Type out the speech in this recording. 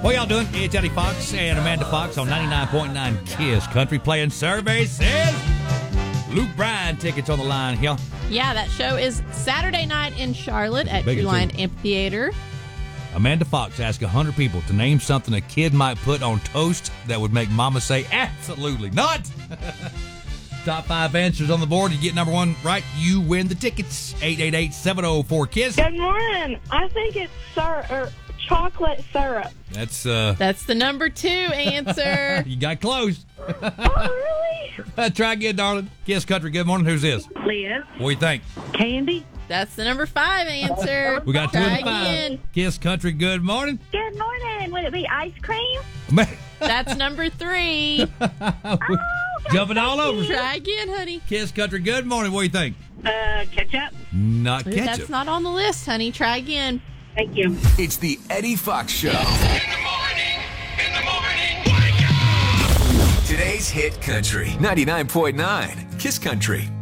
What y'all doing? It's Eddie Fox and Amanda Fox on 99.9 KISS Country playing Survey Says. Luke Bryan tickets on the line here. Yeah, that show is Saturday night in Charlotte at Big True Line too. Amphitheater. Amanda Fox asked 100 people to name something a kid might put on toast that would make mama say, absolutely not. Top 5 answers on the board. You get number 1 right, you win the tickets. 888-704-KISS. Good morning. I think it's chocolate syrup. That's the number 2 answer. you got close. Oh, really? Try again, darling. KISS Country, good morning. Who's this? Liz. What do you think? Candy. That's the number 5 answer. We got 2 Try and 5. again. KISS Country, good morning. Good morning. Would it be ice cream? Man, That's number 3. jumping all over. Try again, honey. KISS Country, good morning. What do you think? Ketchup. Not Ooh, ketchup. that's not on the list, honey. Try again. Thank you. It's the Eddie Fox Show. In the morning, wake up! Today's hit country, 99.9 KISS Country.